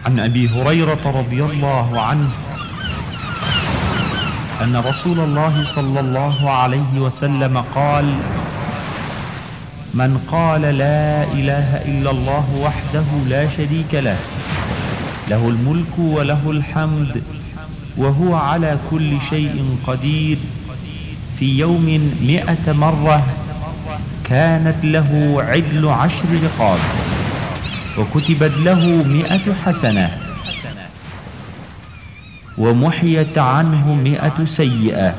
عن أبي هريرة رضي الله عنه أن رسول الله صلى الله عليه وسلم قال: من قال لا إله إلا الله وحده لا شريك له، له الملك وله الحمد وهو على كل شيء قدير، في يوم 100 مرة، كانت له عدل 10 رقاب، وكتبت له 100 حسنة، ومحيت عنه 100 سيئة،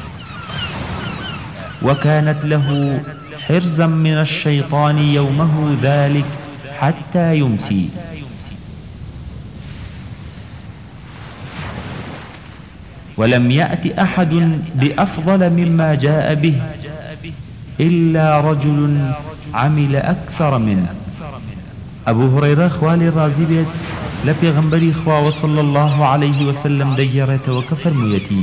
وكانت له حرزا من الشيطان يومه ذلك حتى يمسي. ولم يأت أحد بأفضل مما جاء به إلا رجل عمل أكثر منه. أبو هريرة خوالي رازي بيت لبيغمبري خوا صلى الله عليه وسلم ديرت وكفر ميتي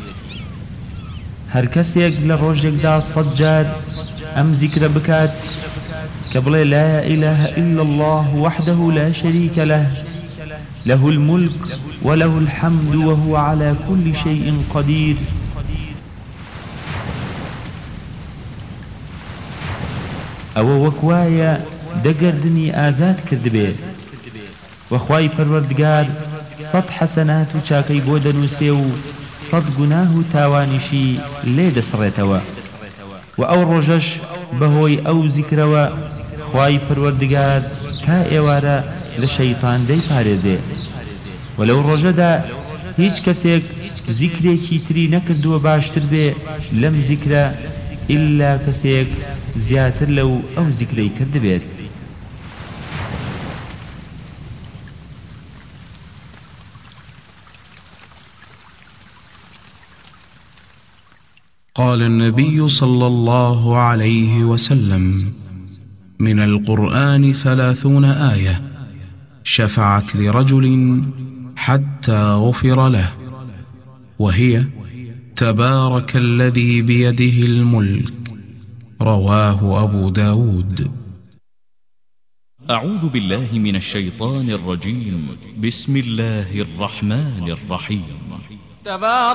هر كسيك لروجك دا صجاد أم ذكر بكات كبل لا إله إلا الله وحده لا شريك له، له الملك وله الحمد وهو على كل شيء قدير. أو وكوايا دقردني آزاد كردبي وخواي پروردگار 100 حسنات وچاكي بودن وسيو 100 گناه تاوانشي ليد سريتوا. وأو رجش بهوي أو ذكروا خواي پروردگار تا ايوارا لشيطان دي پاريزي. ولو رجدا هيچ كسيك ذكريكي تري نكردو باشتر بي لم ذكرا إلا كسيك زياتر لو أو ذكري كرد بيت. قال النبي صلى الله عليه وسلم: من القرآن 30 آية شفعت لرجل حتى غفر له، وهي: تبارك الذي بيده الملك. رواه أبو داود. أعوذ بالله من الشيطان الرجيم. بسم الله الرحمن الرحيم.